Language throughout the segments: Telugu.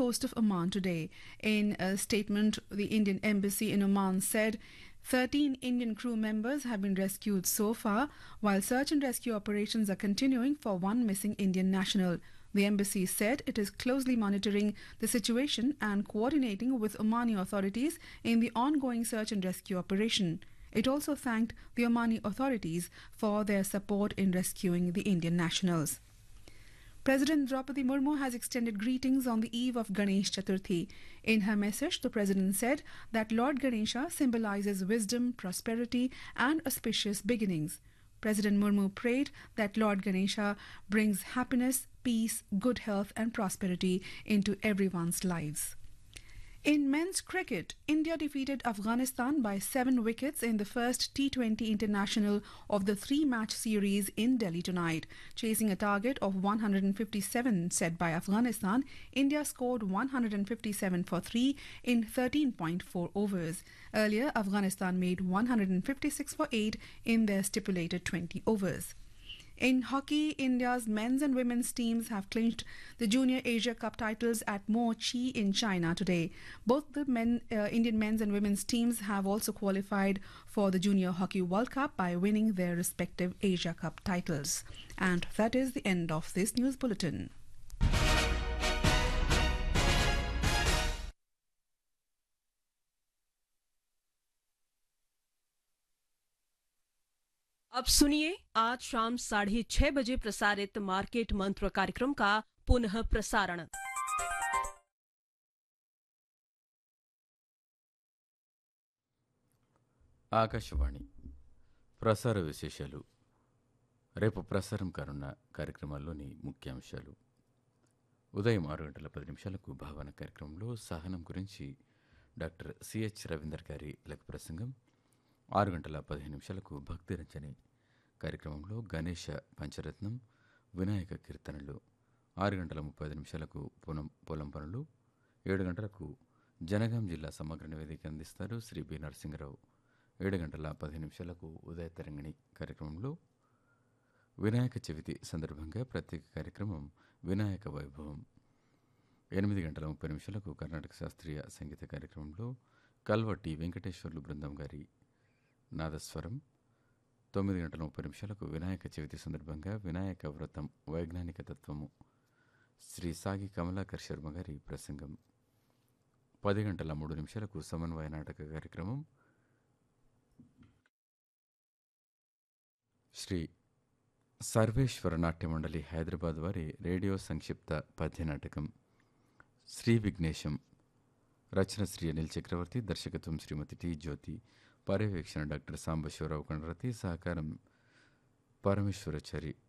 coast of Oman today. In a statement, the Indian embassy in Oman said 13 Indian crew members have been rescued so far, while search and rescue operations are continuing for one missing Indian national. The embassy said it is closely monitoring the situation and coordinating with Omani authorities in the ongoing search and rescue operation. It also thanked the Omani authorities for their support in rescuing the Indian nationals. President Draupadi Murmu has extended greetings on the eve of Ganesh Chaturthi. In her message, the president said that Lord Ganesha symbolizes wisdom, prosperity, and auspicious beginnings. President Murmu prayed that Lord Ganesha brings happiness, peace, good health, and prosperity into everyone's lives. In men's cricket, India defeated Afghanistan by 7 wickets in the first T20 international of the 3-match series in Delhi tonight. Chasing a target of 157 set by Afghanistan, India scored 157 for 3 in 13.4 overs. Earlier, Afghanistan made 156 for 8 in their stipulated 20 overs. In hockey, India's men's and women's teams have clinched the Junior Asia Cup titles at Mo Chi in China today. Both the Indian men's and women's teams have also qualified for the Junior Hockey World Cup by winning their respective Asia Cup titles. And that is the end of this news bulletin. अब सुनिए आज शाम 6:30 बजे प्रसारित मार्केट मंत्र कार्यक्रम का पुनः प्रसारण। ఆకాశవాణి ప్రసార విశేషాలు. రేపు ప్రసారం కానున్న కార్యక్రమాల్లోని ముఖ్యాంశాలు. ఉదయం 6:10 భావన కార్యక్రమంలో సహనం గురించి డాక్టర్ సిహెచ్ రవీందర్ గారి లఘు ప్రసంగం. 6:15 భక్తి రంజని కార్యక్రమంలో గణేష పంచరత్నం, వినాయక కీర్తనలు. 6:35 పొలం పనులు. 7 గంటలకు జనగాం జిల్లా సమగ్ర నివేదిక అందిస్తారు శ్రీ బి నరసింహరావు. 7:15 ఉదయ తరంగిణి కార్యక్రమంలో వినాయక చవితి సందర్భంగా ప్రత్యేక కార్యక్రమం వినాయక వైభవం. 8:30 కర్ణాటక శాస్త్రీయ సంగీత కార్యక్రమంలో కల్వటి వెంకటేశ్వర్లు బృందం గారి నాదస్వరం. 9:30 వినాయక చవితి సందర్భంగా వినాయక వ్రతం వైజ్ఞానిక తత్వము శ్రీ సాగి కమలాకర్ శర్మ గారి ప్రసంగం. 10:03 సమన్వయ నాటక కార్యక్రమం శ్రీ సర్వేశ్వర నాట్య మండలి హైదరాబాద్ వారి రేడియో సంక్షిప్త పద్య నాటకం శ్రీ విఘ్నేశం. రచన శ్రీ అనిల్ చక్రవర్తి, దర్శకత్వం శ్రీమతి టి జ్యోతి, పర్యవేక్షణ డాక్టర్ సాంబశివరావు కండ్రతి, సహకారం పరమేశ్వరచారి.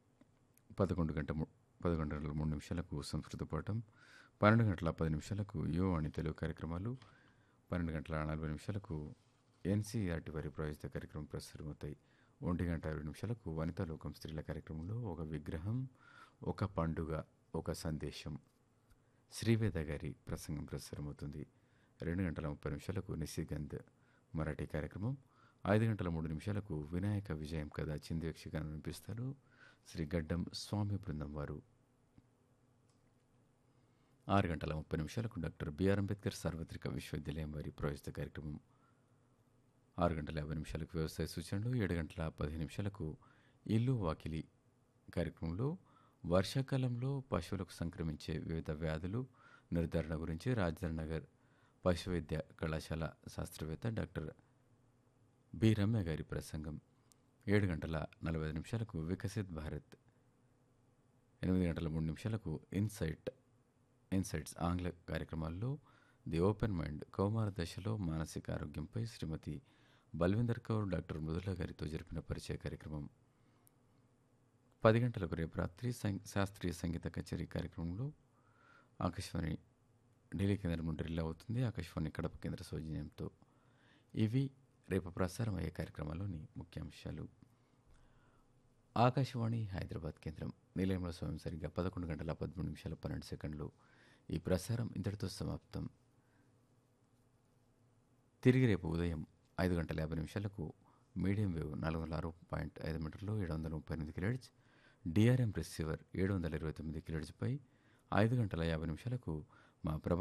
11:03 సంస్కృత పాఠం. 12:10 యువవాణి తెలుగు కార్యక్రమాలు. 12:40 ఎన్సీఆర్టీ వారి ప్రాయోజిత కార్యక్రమం ప్రసారమవుతాయి. 1:20 వనితాలోకం స్త్రీల కార్యక్రమంలో ఒక విగ్రహం, ఒక పండుగ, ఒక సందేశం శ్రీవేద గారి ప్రసంగం ప్రసారమవుతుంది. 2:30 నిశిగంధ్ మరాఠీ కార్యక్రమం. 5:03 వినాయక విజయం కథ చింది యక్షగానం వినిపిస్తారు శ్రీ గడ్డం స్వామి బృందం వారు. 6:30 డాక్టర్ బిఆర్ అంబేద్కర్ సార్వత్రిక విశ్వవిద్యాలయం వారి ప్రాయోజిత కార్యక్రమం. 6:50 వ్యవసాయ సూచనలు. 7:10 ఇల్లు వాకిలి కార్యక్రమంలో వర్షాకాలంలో పశువులకు సంక్రమించే వివిధ వ్యాధులు నిర్ధారణ గురించి రాజేంద్ర నగర్ పశువైద్య కళాశాల శాస్త్రవేత్త డాక్టర్ బి రమ్య గారి ప్రసంగం. 7:45 వికసిత్ భారత్. 8:03 ఇన్సైట్స్ ఆంగ్ల కార్యక్రమాల్లో ది ఓపెన్ మైండ్ కౌమార దశలో మానసిక ఆరోగ్యంపై శ్రీమతి బల్విందర్ కౌర్, డాక్టర్ మృదుల గారితో జరిపిన పరిచయ కార్యక్రమం. 10 గంటలకు రేపు రాత్రి శాస్త్రీయ సంగీత కచేరీ కార్యక్రమంలో ఆకాశవాణి ఢిల్లీ కేంద్రం నుండి రిలే అవుతుంది ఆకాశవాణి కడప కేంద్ర సౌజన్యంతో. ఇవి రేపు ప్రసారం అయ్యే కార్యక్రమాల్లోని ముఖ్యాంశాలు. ఆకాశవాణి హైదరాబాద్ కేంద్రం నిలయంలో సమయం సరిగ్గా 11:13 ఈ ప్రసారం ఇంతటితో సమాప్తం. తిరిగి రేపు ఉదయం 5:50 మీడియం వేవ్ 406.5 మీటర్లు 738 కిలోహెర్ట్జ్, డిఆర్ఎం రిసీవర్ 729 కిలోహెర్ట్జ్పై 5:50 మా